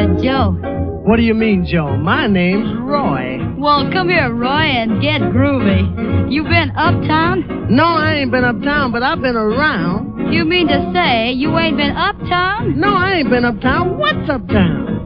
Joe. What do you mean, Joe? My name's Roy. Well, come here, Roy, and get groovy. You been uptown? No, I ain't been uptown, but I've been around. You mean to say you ain't been uptown? No, I ain't been uptown. What's uptown?